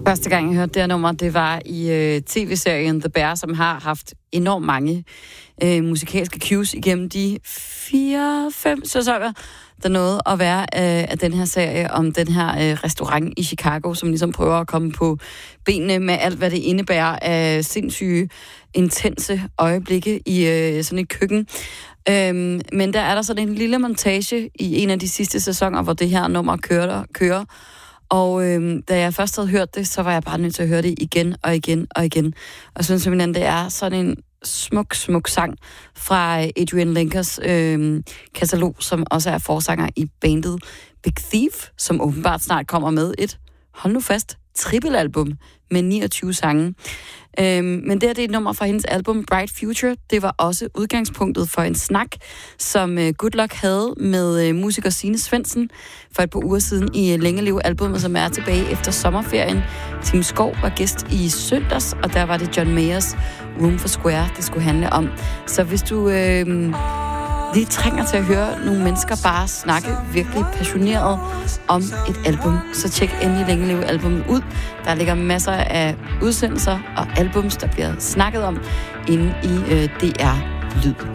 Første gang, jeg hørte det her nummer, det var i tv-serien The Bear, som har haft enormt mange musikalske cues igennem de 4-5 sæsoner, der nåede at være af den her serie om den her restaurant i Chicago, som ligesom prøver at komme på benene med alt, hvad det indebærer af sindssyge, intense øjeblikke i sådan et køkken. Men der er der sådan en lille montage i en af de sidste sæsoner, hvor det her nummer kører. Og da jeg først havde hørt det, så var jeg bare nødt til at høre det igen og igen og igen. Og jeg synes simpelthen, det er sådan en smuk sang fra Adrian Lenkers katalog, som også er forsanger i bandet Big Thief, som åbenbart snart kommer med et, hold nu fast, trippelalbum med 29 sange. Men det her, det er et nummer fra hendes album Bright Future. Det var også udgangspunktet for en snak, som Good Luck havde med musiker Signe Svendsen for et par uger siden i Længeleve-albummet, som er tilbage efter sommerferien. Tim Skov var gæst i søndags, og der var det John Mayers Room for Square, det skulle handle om. Så hvis du lige trænger til at høre nogle mennesker bare snakke virkelig passioneret om et album, så tjek endelig Længeleve-albummet ud. Der ligger masser af udsendelser og albums, der bliver snakket om inde i DR Lyd.